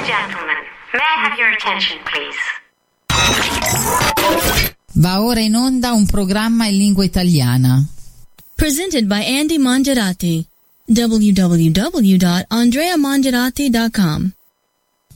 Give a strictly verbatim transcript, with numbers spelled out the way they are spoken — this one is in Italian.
gentlemen, may I have your attention, please? Va ora in onda un programma in lingua italiana. Presented by Andy Mangiarati. w w w dot andrea mangiarati dot com